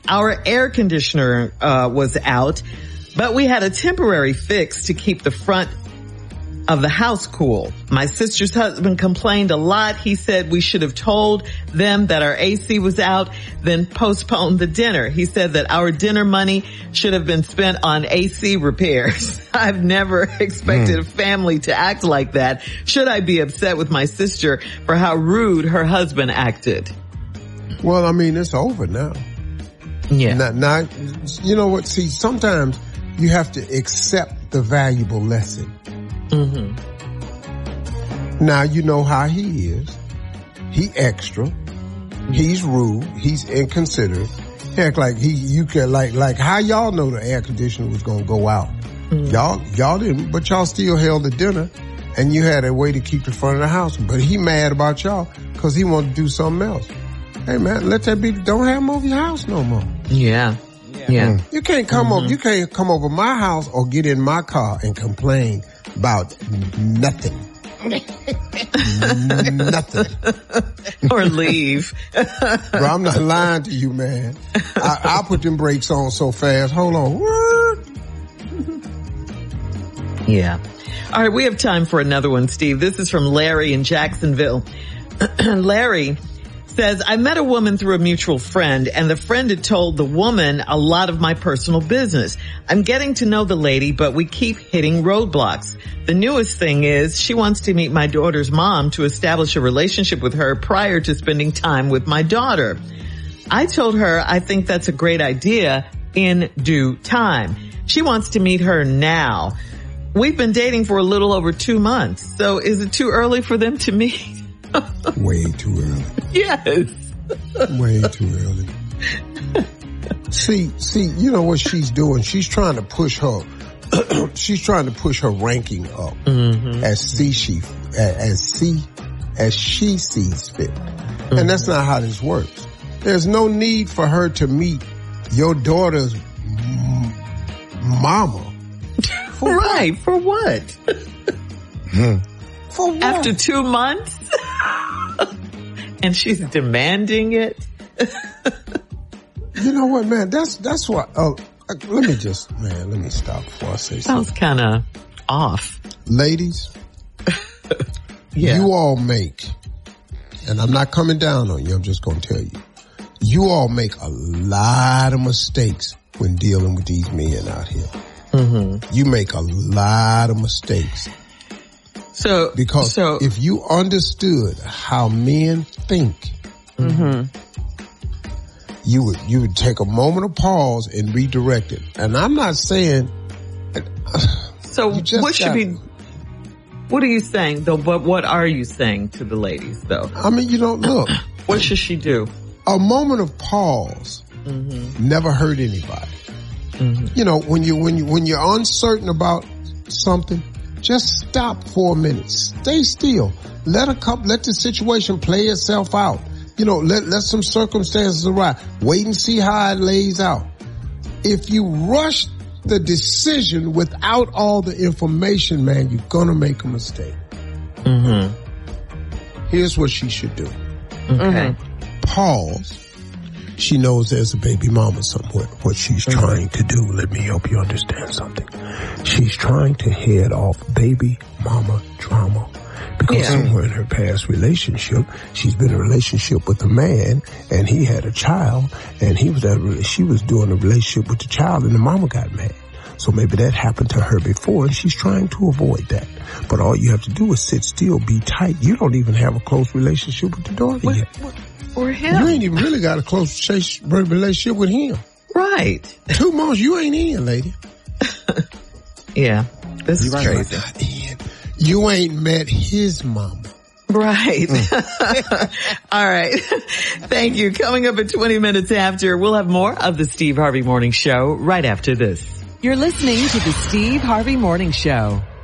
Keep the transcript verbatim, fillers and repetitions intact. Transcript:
Our air conditioner uh was out, but we had a temporary fix to keep the front of the house cool. My sister's husband complained a lot. He said we should have told them that our A C was out, then postponed the dinner. He said that our dinner money should have been spent on A C repairs. I've never expected mm. a family to act like that. Should I be upset with my sister for how rude her husband acted? Well, I mean, it's over now. Yeah. Now, now, you know what? See, sometimes you have to accept the valuable lesson. Mm-hmm. Now you know how he is. He extra. He's rude. He's inconsiderate. Heck, like he, you can like, like how y'all know the air conditioner was gonna go out? Mm-hmm. Y'all, y'all didn't, but y'all still held the dinner, and you had a way to keep the front of the house. But he mad about y'all because he wanted to do something else. Hey man, let that be. Don't have him over your house no more. Yeah. Yeah. You can't come mm-hmm. over, you can't come over my house or get in my car and complain about nothing. Nothing. Or leave. Bro, I'm not lying to you, man. I, I'll put them brakes on so fast. Hold on. What? Yeah. All right, we have time for another one, Steve. This is from Larry in Jacksonville. Larry says, I met a woman through a mutual friend, and the friend had told the woman a lot of my personal business. I'm getting to know the lady, but we keep hitting roadblocks. The newest thing is she wants to meet my daughter's mom to establish a relationship with her prior to spending time with my daughter. I told her I think that's a great idea in due time. She wants to meet her now. We've been dating for a little over two months, so is it too early for them to meet? Way too early. Yes. Way too early. See, see, you know what she's doing? She's trying to push her, she's trying to push her ranking up mm-hmm. as see she, as see, as she sees fit. Mm-hmm. And that's not how this works. There's no need for her to meet your daughter's m- mama. For right. What? For what? hmm. For what? After two months? And she's demanding it? You know what, man? That's, that's what, oh, let me just, man, let me stop before I say something. Sounds kind of off. Ladies, yeah. You all make, and I'm not coming down on you, I'm just going to tell you, you all make a lot of mistakes when dealing with these men out here. Mm-hmm. You make a lot of mistakes. So, because so, if you understood how men think, mm-hmm. you would, you would take a moment of pause and redirect it. And I'm not saying, so what should be, what are you saying though? But what are you saying to the ladies though? I mean, you don't look. What should she do? A moment of pause mm-hmm. never hurt anybody. Mm-hmm. You know, when you, when you, when you're uncertain about something, just stop for a minute. Stay still. Let a couple, let the situation play itself out. You know, let, let some circumstances arise. Wait and see how it lays out. If you rush the decision without all the information, man, you're gonna make a mistake. Mm-hmm. Here's what she should do. Okay. Pause. She knows there's a baby mama somewhere. What she's mm-hmm. trying to do, let me help you understand something. She's trying to head off baby mama drama. Because yeah. somewhere in her past relationship, she's been in a relationship with a man, and he had a child, and he was at, she was doing a relationship with the child, and the mama got mad. So maybe that happened to her before, and she's trying to avoid that. But all you have to do is sit still, be tight. You don't even have a close relationship with the daughter what, yet. What, or him. You ain't even really got a close relationship with him. Right. Two months, you ain't in, lady. Yeah. This is right. crazy. Not in. You ain't met his mama. Right. Mm. All right. Thank you. Coming up at twenty minutes after, we'll have more of the Steve Harvey Morning Show right after this. You're listening to the Steve Harvey Morning Show.